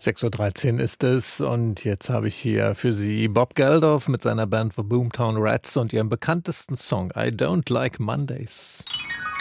6:13 Uhr ist es und jetzt habe ich hier für Sie Bob Geldof mit seiner Band The Boomtown Rats und ihrem bekanntesten Song I Don't Like Mondays.